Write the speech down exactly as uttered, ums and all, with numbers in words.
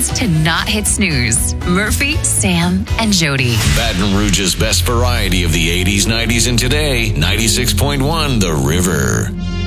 to not hit snooze. Murphy, Sam, and Jody. Baton Rouge's best variety of the eighties, nineties, and today. ninety-six point one The River.